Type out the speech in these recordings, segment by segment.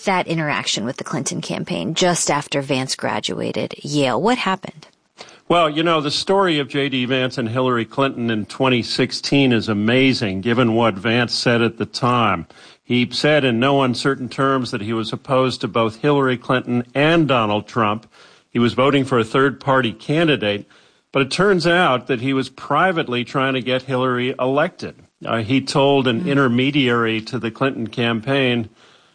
that interaction with the Clinton campaign just after Vance graduated Yale? What happened? Well, the story of J.D. Vance and Hillary Clinton in 2016 is amazing, given what Vance said at the time. He said in no uncertain terms that he was opposed to both Hillary Clinton and Donald Trump. He was voting for a third-party candidate, but it turns out that he was privately trying to get Hillary elected. He told an intermediary to the Clinton campaign,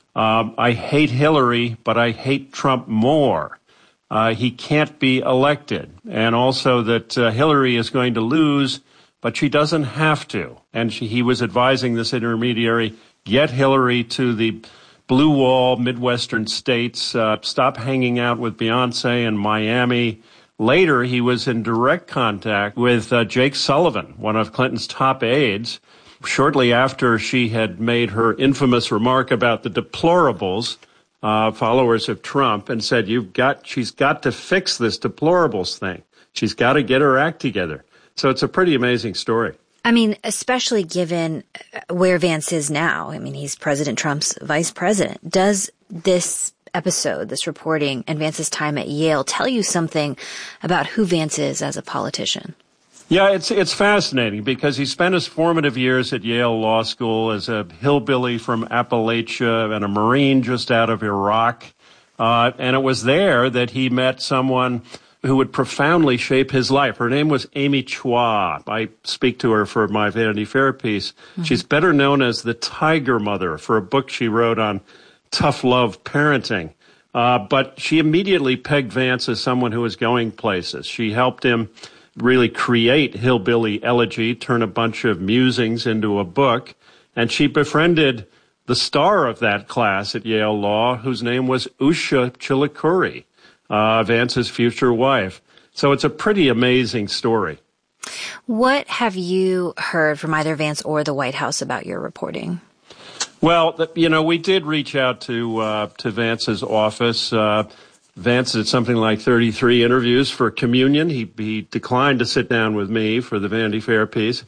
I hate Hillary, but I hate Trump more. He can't be elected. And also that Hillary is going to lose, but she doesn't have to. And he was advising this intermediary, get Hillary to the blue wall Midwestern states, stop hanging out with Beyonce in Miami. Later, he was in direct contact with Jake Sullivan, one of Clinton's top aides, shortly after she had made her infamous remark about the deplorables, followers of Trump, and said, she's got to fix this deplorables thing. She's got to get her act together. So it's a pretty amazing story. I mean, especially given where Vance is now. I mean, he's President Trump's vice president. Does this episode, this reporting, and Vance's time at Yale tell you something about who Vance is as a politician? Yeah, it's fascinating because he spent his formative years at Yale Law School as a hillbilly from Appalachia and a Marine just out of Iraq. And it was there that he met someone who would profoundly shape his life. Her name was Amy Chua. I speak to her for my Vanity Fair piece. Mm-hmm. She's better known as the Tiger Mother for a book she wrote on tough love parenting. But she immediately pegged Vance as someone who was going places. She helped him really create Hillbilly Elegy, turn a bunch of musings into a book. And she befriended the star of that class at Yale Law, whose name was Usha Chilukuri, Vance's future wife. So it's a pretty amazing story. What have you heard from either Vance or the White House about your reporting? Well, we did reach out to Vance's office. Vance did something like 33 interviews for Communion. He declined to sit down with me for the Vanity Fair piece.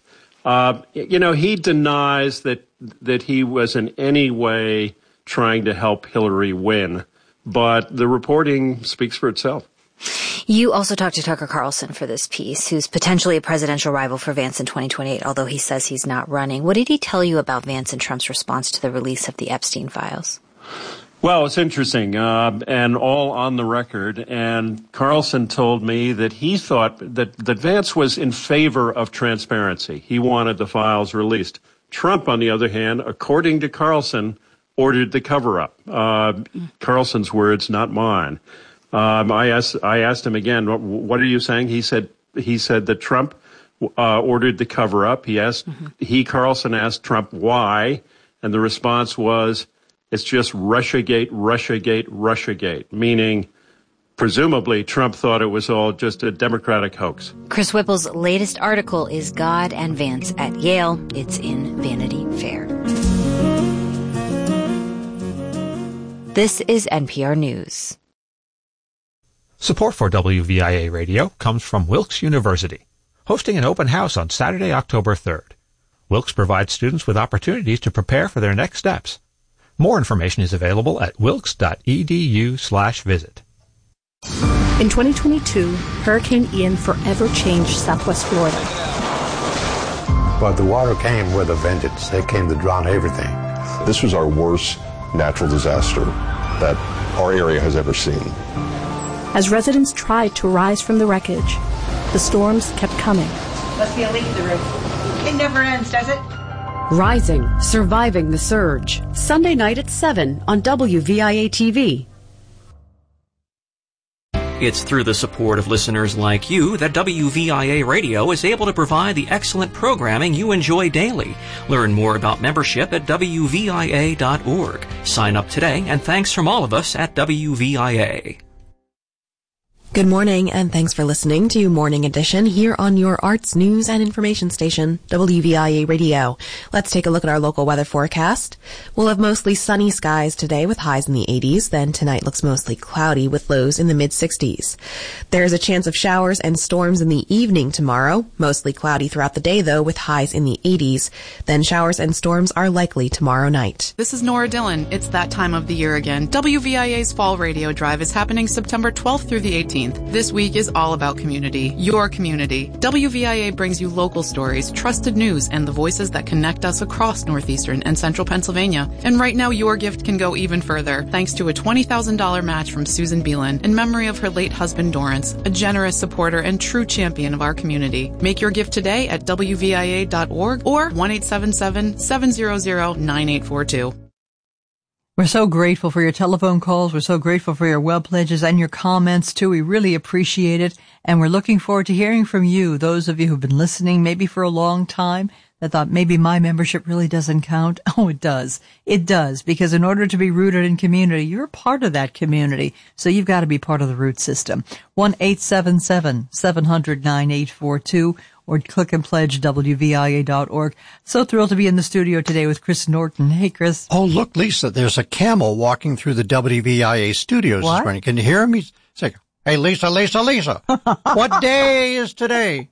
He denies that he was in any way trying to help Hillary win. But the reporting speaks for itself. You also talked to Tucker Carlson for this piece, who's potentially a presidential rival for Vance in 2028, although he says he's not running. What did he tell you about Vance and Trump's response to the release of the Epstein files? Well, it's interesting, and all on the record. And Carlson told me that he thought that Vance was in favor of transparency. He wanted the files released. Trump, on the other hand, according to Carlson, ordered the cover-up. Carlson's words, not mine. I asked him again, what are you saying? He said that Trump ordered the cover-up. Carlson asked Trump why, and the response was, it's just Russiagate, Russiagate, Russiagate, meaning presumably Trump thought it was all just a Democratic hoax. Chris Whipple's latest article is God and Vance at Yale. It's in Vanity Fair. This is NPR News. Support for WVIA Radio comes from Wilkes University, hosting an open house on Saturday, October 3rd. Wilkes provides students with opportunities to prepare for their next steps. More information is available at wilkes.edu/visit. In 2022, Hurricane Ian forever changed Southwest Florida. But the water came with a vengeance. They came to drown everything. This was our worst natural disaster that our area has ever seen. As residents tried to rise from the wreckage, the storms kept coming. Must be a leak in the roof. It never ends, does it? Rising, surviving the surge. Sunday night at 7 on WVIA TV. It's through the support of listeners like you that WVIA Radio is able to provide the excellent programming you enjoy daily. Learn more about membership at WVIA.org. Sign up today, and thanks from all of us at WVIA. Good morning, and thanks for listening to Morning Edition here on your arts, news, and information station, WVIA Radio. Let's take a look at our local weather forecast. We'll have mostly sunny skies today with highs in the 80s, then tonight looks mostly cloudy with lows in the mid-60s. There's a chance of showers and storms in the evening tomorrow, mostly cloudy throughout the day though with highs in the 80s. Then showers and storms are likely tomorrow night. This is Nora Dillon. It's that time of the year again. WVIA's Fall Radio Drive is happening September 12th through the 18th. This week is all about community, your community. WVIA brings you local stories, trusted news, and the voices that connect us across northeastern and central Pennsylvania. And right now, your gift can go even further, thanks to a $20,000 match from Susan Beelan in memory of her late husband, Dorrance, a generous supporter and true champion of our community. Make your gift today at WVIA.org or 1-877-700-9842. We're so grateful for your telephone calls. We're so grateful for your web pledges and your comments, too. We really appreciate it. And we're looking forward to hearing from you, those of you who've been listening maybe for a long time that thought maybe my membership really doesn't count. Oh, it does. It does. Because in order to be rooted in community, you're part of that community. So you've got to be part of the root system. 1-877-700-9842. Or click and pledge WVIA.org. So thrilled to be in the studio today with Chris Norton. Hey, Chris. Oh, look, Lisa, there's a camel walking through the WVIA studios this morning. Can you hear him? He's saying, hey, Lisa, what day is today?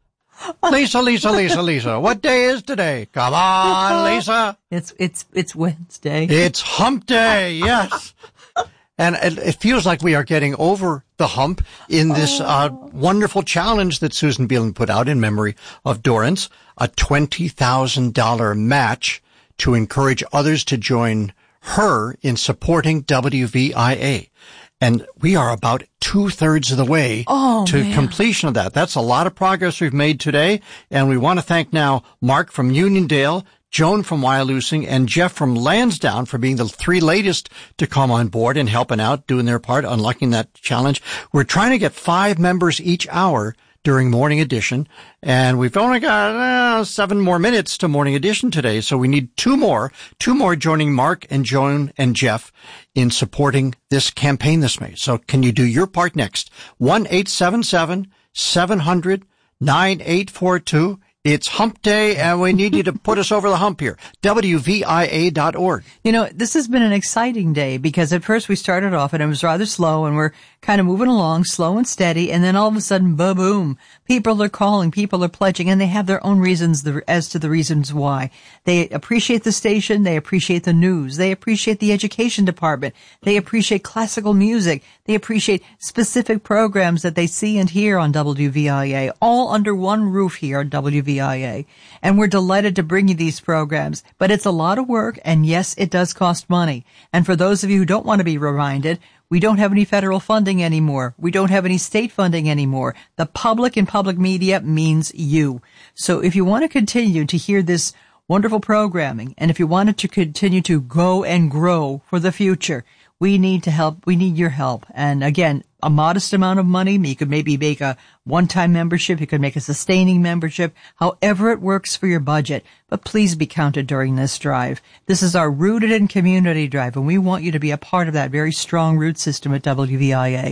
Lisa, what day is today? Come on, Lisa. It's Wednesday. It's hump day, yes. And it feels like we are getting over the hump in this wonderful challenge that Susan Beelan put out in memory of Dorrance, a $20,000 match to encourage others to join her in supporting WVIA. And we are about 2/3 of the way to completion of that. That's a lot of progress we've made today. And we want to thank now Mark from Uniondale, Joan from Wyalusing, and Jeff from Lansdowne for being the three latest to come on board and helping out, doing their part, unlocking that challenge. We're trying to get 5 members each hour during Morning Edition, and we've only got 7 more minutes to Morning Edition today, so we need 2 more joining Mark and Joan and Jeff in supporting this campaign this May. So can you do your part next? 1-877-700-9842. It's hump day, and we need you to put us over the hump here. WVIA.org. You know, this has been an exciting day because at first we started off and it was rather slow and we're kind of moving along slow and steady. And then all of a sudden, boom, people are calling, people are pledging, and they have their own reasons as to the reasons why. They appreciate the station. They appreciate the news. They appreciate the education department. They appreciate classical music. They appreciate specific programs that they see and hear on WVIA, all under one roof here on WVIA. And we're delighted to bring you these programs. But it's a lot of work, and yes, it does cost money. And for those of you who don't want to be reminded, we don't have any federal funding anymore. We don't have any state funding anymore. The public and public media means you. So if you want to continue to hear this wonderful programming, and if you want it to continue to go and grow for the future, we need to help. We need your help. And again, a modest amount of money. You could maybe make a one-time membership. You could make a sustaining membership, however it works for your budget. But please be counted during this drive. This is our Rooted in Community drive, and we want you to be a part of that very strong root system at WVIA.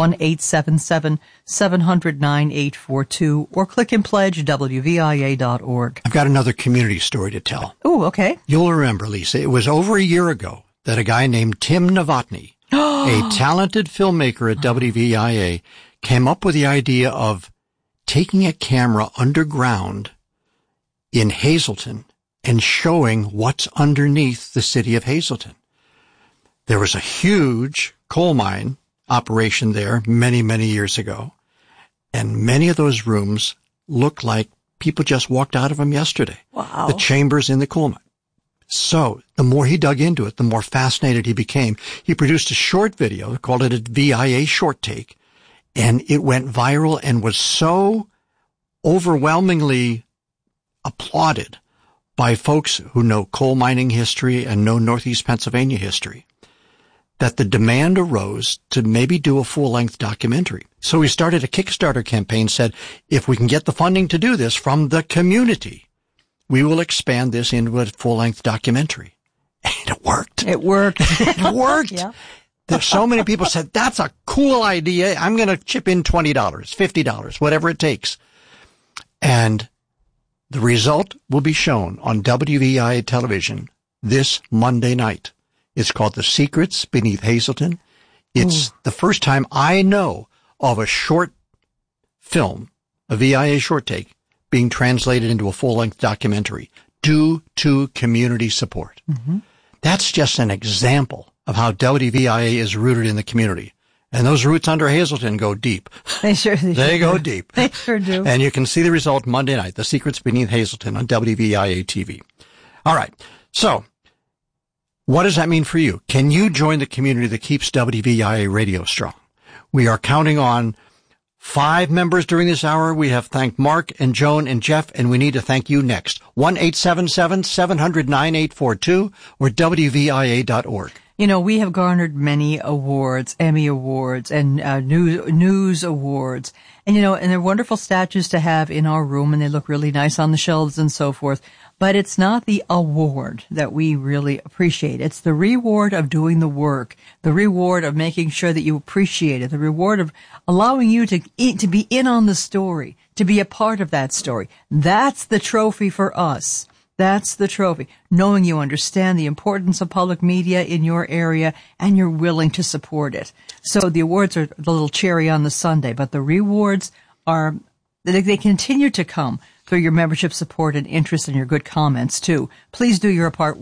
1-877-700-9842 or click and pledge WVIA.org. I've got another community story to tell. Oh, okay. You'll remember, Lisa, it was over a year ago that a guy named Tim Novotny, a talented filmmaker at WVIA, came up with the idea of taking a camera underground in Hazleton and showing what's underneath the city of Hazleton. There was a huge coal mine operation there many, many years ago, and many of those rooms look like people just walked out of them yesterday. Wow. The chambers in the coal mine. So the more he dug into it, the more fascinated he became. He produced a short video, called it a VIA short take, and it went viral and was so overwhelmingly applauded by folks who know coal mining history and know Northeast Pennsylvania history that the demand arose to maybe do a full-length documentary. So we started a Kickstarter campaign, said, if we can get the funding to do this from the community, we will expand this into a full-length documentary. And it worked. It worked. It worked. Yeah. There's so many people said, that's a cool idea. I'm going to chip in $20, $50, whatever it takes. And the result will be shown on WVIA television this Monday night. It's called The Secrets Beneath Hazleton. It's the first time I know of a short film, a VIA short take, being translated into a full-length documentary due to community support. Mm-hmm. That's just an example of how WVIA is rooted in the community. And those roots under Hazleton go deep. They sure They go deep. They sure do. And you can see the result Monday night, The Secrets Beneath Hazleton on WVIA TV. All right. So, what does that mean for you? Can you join the community that keeps WVIA radio strong? We are counting on 5 members during this hour. We have thanked Mark and Joan and Jeff, and we need to thank you next. 1-877-700-9842 or WVIA.org. You know, we have garnered many awards, Emmy Awards and news awards. And, you know, and they're wonderful statues to have in our room, and they look really nice on the shelves and so forth. But it's not the award that we really appreciate. It's the reward of doing the work, the reward of making sure that you appreciate it, the reward of allowing you to be in on the story, to be a part of that story. That's the trophy for us. That's the trophy. Knowing you understand the importance of public media in your area and you're willing to support it. So the awards are the little cherry on the sundae, but the rewards are, they continue to come through your membership support and interest and your good comments too. Please do your part,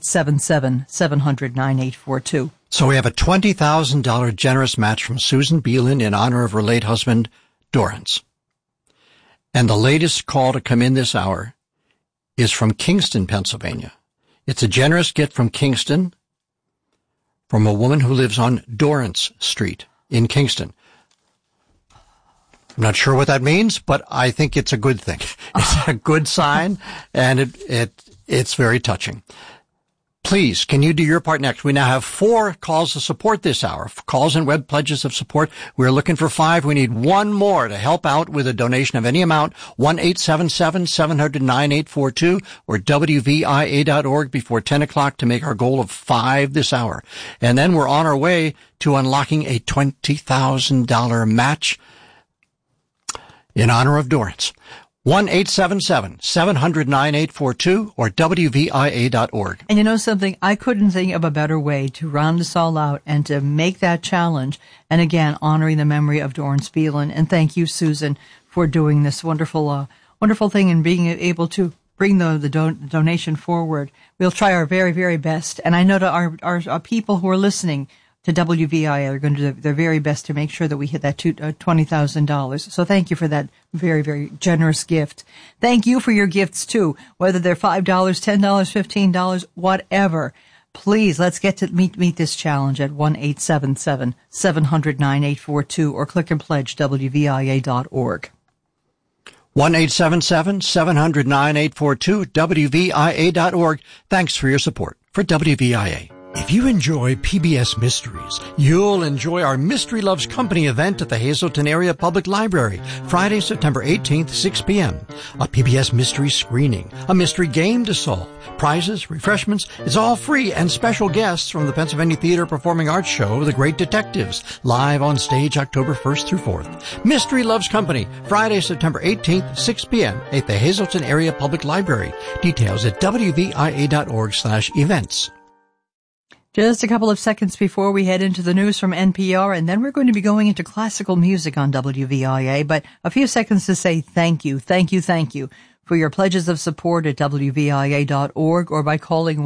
1-877-700-9842. So we have a $20,000 generous match from Susan Beelan in honor of her late husband, Dorrance. And the latest call to come in this hour is from Kingston, Pennsylvania. It's a generous gift from Kingston from a woman who lives on Dorrance Street in Kingston. I'm not sure what that means, but I think it's a good thing. It's a good sign, and it's very touching. Please, can you do your part next? We now have 4 calls of support this hour, calls and web pledges of support. We're looking for 5. We need 1 more to help out with a donation of any amount, 1-877-700-9842 or WVIA.org before 10 o'clock to make our goal of 5 this hour. And then we're on our way to unlocking a $20,000 match in honor of Dorrance. 1-877-700-9842 or WVIA.org. And you know something? I couldn't think of a better way to round us all out and to make that challenge. And again, honoring the memory of Dorrance Beelan. And thank you, Susan, for doing this wonderful thing and being able to bring the donation forward. We'll try our very, very best. And I know that our people who are listening to WVIA are going to do their very best to make sure that we hit that $20,000. So thank you for that very, very generous gift. Thank you for your gifts too, whether they're $5, $10, $15, whatever. Please, let's get to meet this challenge at 1-877-700-9842 or click and pledge WVIA.org. 1-877-700-9842, WVIA.org. Thanks for your support for WVIA. If you enjoy PBS Mysteries, you'll enjoy our Mystery Loves Company event at the Hazleton Area Public Library, Friday, September 18th, 6 p.m. A PBS mystery screening, a mystery game to solve, prizes, refreshments. It's all free, and special guests from the Pennsylvania Theater Performing Arts Show, The Great Detectives, live on stage October 1st through 4th. Mystery Loves Company, Friday, September 18th, 6 p.m. at the Hazleton Area Public Library. Details at WVIA.org/events. Just a couple of seconds before we head into the news from NPR, and then we're going to be going into classical music on WVIA, but a few seconds to say thank you for your pledges of support at WVIA.org or by calling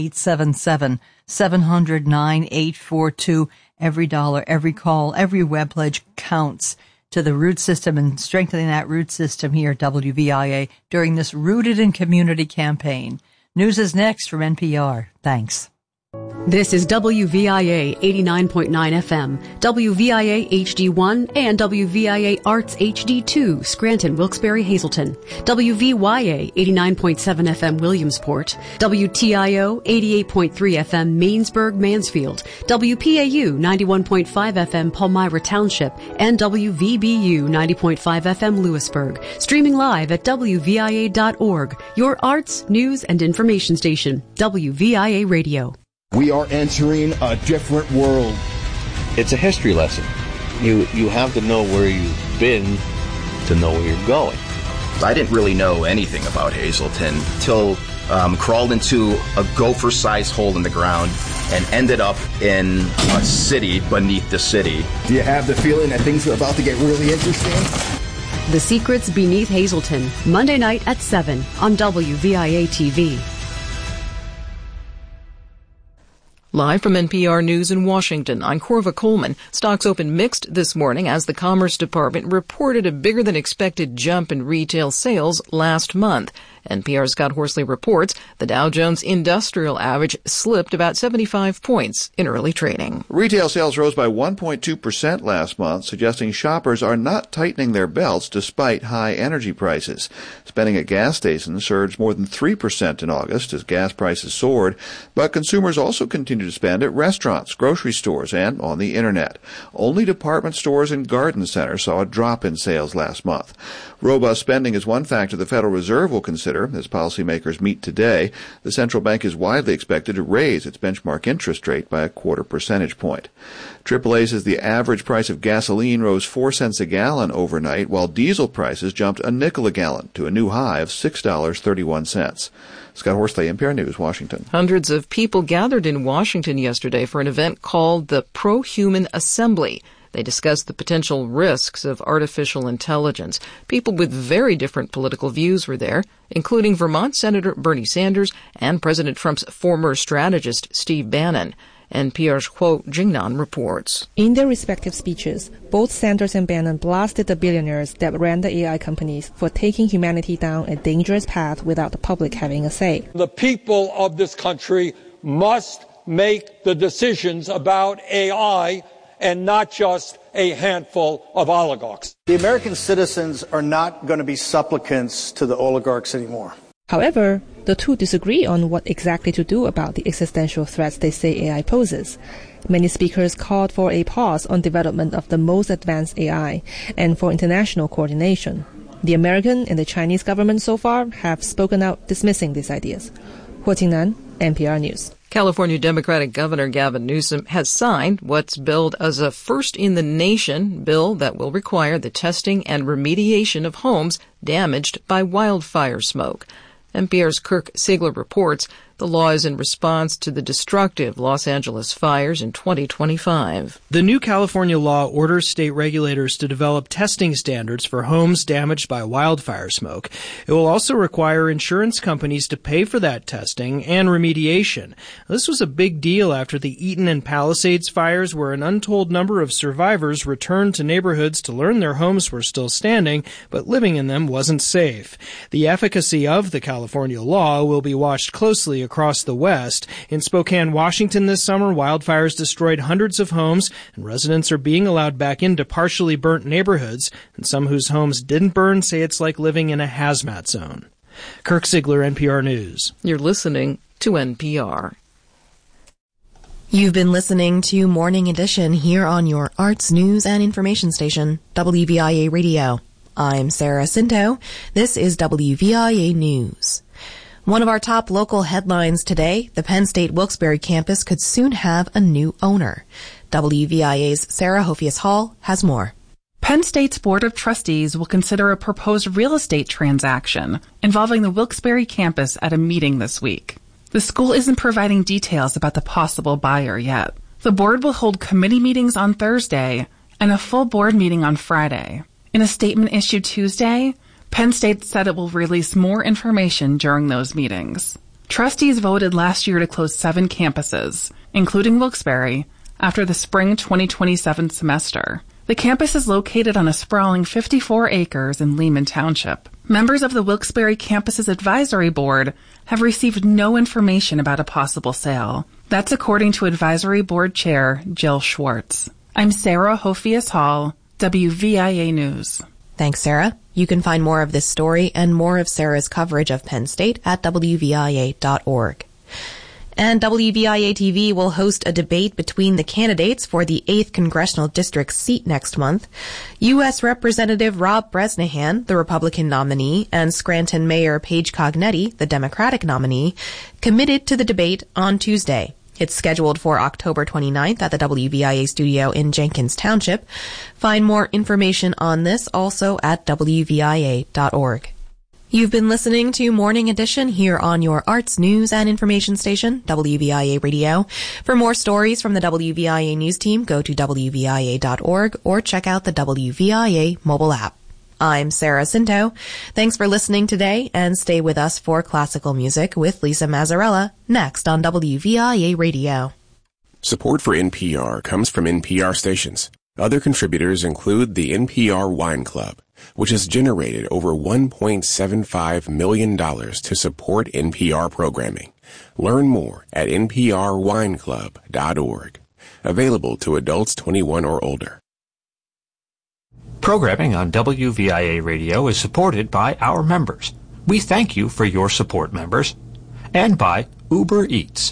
1-877-700-9842. Every dollar, every call, every web pledge counts to the root system and strengthening that root system here at WVIA during this Rooted in Community campaign. News is next from NPR. Thanks. This is WVIA 89.9 FM, WVIA HD1, and WVIA Arts HD2, Scranton, Wilkes-Barre, Hazleton, WVYA 89.7 FM, Williamsport, WTIO 88.3 FM, Mainsburg, Mansfield, WPAU 91.5 FM, Palmyra Township, and WVBU 90.5 FM, Lewisburg. Streaming live at WVIA.org, your arts, news, and information station, WVIA Radio. We are entering a different world. It's a history lesson. You have to know where you've been to know where you're going. I didn't really know anything about Hazleton till crawled into a gopher-sized hole in the ground and ended up in a city beneath the city. Do you have the feeling that things are about to get really interesting? The Secrets Beneath Hazleton, Monday night at 7 on WVIA TV. Live from NPR News in Washington, I'm Corva Coleman. Stocks opened mixed this morning as the Commerce Department reported a bigger-than-expected jump in retail sales last month. NPR's Scott Horsley reports the Dow Jones Industrial Average slipped about 75 points in early trading. Retail sales rose by 1.2% last month, suggesting shoppers are not tightening their belts despite high energy prices. Spending at gas stations surged more than 3% in August as gas prices soared, but consumers also continue to spend at restaurants, grocery stores, and on the Internet. Only department stores and garden centers saw a drop in sales last month. Robust spending is one factor the Federal Reserve will consider as policymakers meet today. The central bank is widely expected to raise its benchmark interest rate by a 0.25 percentage point. AAA says the average price of gasoline rose 4 cents a gallon overnight, while diesel prices jumped a nickel a gallon to a new high of $6.31. Scott Horsley, NPR News, Washington. Hundreds of people gathered in Washington yesterday for an event called the Pro-Human Assembly. They discussed the potential risks of artificial intelligence. People with very different political views were there, including Vermont Senator Bernie Sanders and President Trump's former strategist Steve Bannon. NPR's Kuo Jingnan reports. In their respective speeches, both Sanders and Bannon blasted the billionaires that ran the AI companies for taking humanity down a dangerous path without the public having a say. The people of this country must make the decisions about AI and not just a handful of oligarchs. The American citizens are not going to be supplicants to the oligarchs anymore. However, the two disagree on what exactly to do about the existential threats they say AI poses. Many speakers called for a pause on development of the most advanced AI and for international coordination. The American and the Chinese government so far have spoken out dismissing these ideas. Huo Jingnan, NPR News. California Democratic Governor Gavin Newsom has signed what's billed as a first-in-the-nation bill that will require the testing and remediation of homes damaged by wildfire smoke. NPR's Kirk Siegler reports the law is in response to the destructive Los Angeles fires in 2025. The new California law orders state regulators to develop testing standards for homes damaged by wildfire smoke. It will also require insurance companies to pay for that testing and remediation. This was a big deal after the Eaton and Palisades fires, where an untold number of survivors returned to neighborhoods to learn their homes were still standing, but living in them wasn't safe. The efficacy of the California law will be watched closely across the West. In Spokane, Washington this summer, wildfires destroyed hundreds of homes, and residents are being allowed back into partially burnt neighborhoods, and some whose homes didn't burn say it's like living in a hazmat zone. Kirk Siegler, NPR News. You're listening to NPR. You've been listening to Morning Edition here on your arts, news, and information station, WVIA Radio. I'm Sarah Cinto. This is WVIA News. One of our top local headlines today, the Penn State Wilkes-Barre campus could soon have a new owner. WVIA's Sarah Hofias Hall has more. Penn State's Board of Trustees will consider a proposed real estate transaction involving the Wilkes-Barre campus at a meeting this week. The school isn't providing details about the possible buyer yet. The board will hold committee meetings on Thursday and a full board meeting on Friday. In a statement issued Tuesday, Penn State said it will release more information during those meetings. Trustees voted last year to close 7 campuses, including Wilkes-Barre, after the spring 2027 semester. The campus is located on a sprawling 54 acres in Lehman Township. Members of the Wilkes-Barre campus's advisory board have received no information about a possible sale. That's according to advisory board chair Jill Schwartz. I'm Sarah Hofias Hall, WVIA News. Thanks, Sarah. You can find more of this story and more of Sarah's coverage of Penn State at WVIA.org. And WVIA TV will host a debate between the candidates for the 8th Congressional District seat next month. U.S. Representative Rob Bresnahan, the Republican nominee, and Scranton Mayor Paige Cognetti, the Democratic nominee, committed to the debate on Tuesday. It's scheduled for October 29th at the WVIA studio in Jenkins Township. Find more information on this also at WVIA.org. You've been listening to Morning Edition here on your arts, news, and information station, WVIA Radio. For more stories from the WVIA news team, go to WVIA.org or check out the WVIA mobile app. I'm Sarah Cinto. Thanks for listening today, and stay with us for classical music with Lisa Mazzarella next on WVIA Radio. Support for NPR comes from NPR stations. Other contributors include the NPR Wine Club, which has generated over $1.75 million to support NPR programming. Learn more at nprwineclub.org. Available to adults 21 or older. Programming on WVIA Radio is supported by our members. We thank you for your support, members. And by Uber Eats.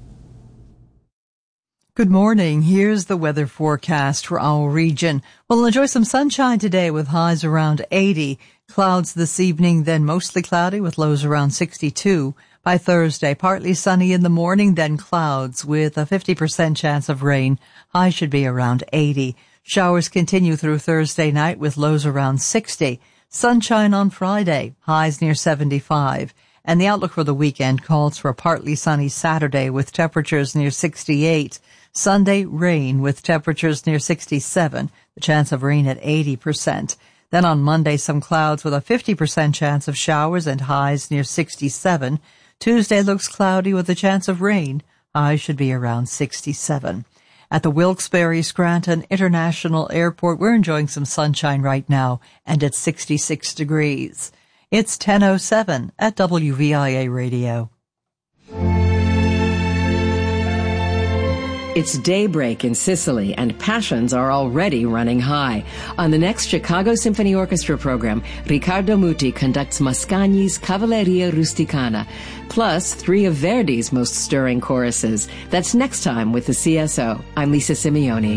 Good morning. Here's the weather forecast for our region. We'll enjoy some sunshine today with highs around 80. Clouds this evening, then mostly cloudy with lows around 62. By Thursday, partly sunny in the morning, then clouds with a 50% chance of rain. Highs should be around 80. Showers continue through Thursday night with lows around 60. Sunshine on Friday, highs near 75. And the outlook for the weekend calls for a partly sunny Saturday with temperatures near 68. Sunday, rain with temperatures near 67. The chance of rain at 80%. Then on Monday, some clouds with a 50% chance of showers and highs near 67. Tuesday looks cloudy with a chance of rain. Highs should be around 67. At the Wilkes-Barre-Scranton International Airport, we're enjoying some sunshine right now, and it's 66 degrees. It's 10:07 at WVIA Radio. It's daybreak in Sicily, and passions are already running high. On the next Chicago Symphony Orchestra program, Riccardo Muti conducts Mascagni's Cavalleria Rusticana, plus 3 of Verdi's most stirring choruses. That's next time with the CSO. I'm Lisa Simeone.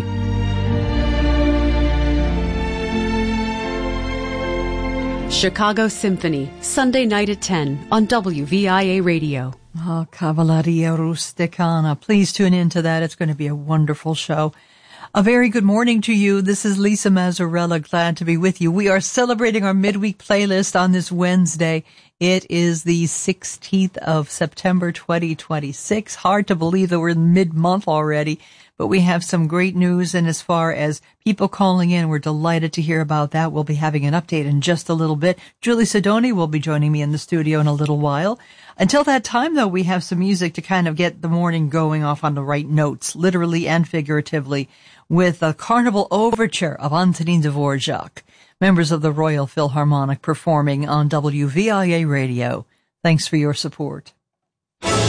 Chicago Symphony, Sunday night at 10 on WVIA Radio. Oh, Cavalleria Rusticana. Please tune into that. It's going to be a wonderful show. A very good morning to you. This is Lisa Mazzarella. Glad to be with you. We are celebrating our midweek playlist on this Wednesday. It is the 16th of September, 2026. Hard to believe that we're in mid-month already, but we have some great news. And as far as people calling in, we're delighted to hear about that. We'll be having an update in just a little bit. Julie Sidoni will be joining me in the studio in a little while. Until that time, though, we have some music to kind of get the morning going off on the right notes, literally and figuratively, with a Carnival Overture of Antonin Dvorak, members of the Royal Philharmonic performing on WVIA Radio. Thanks for your support.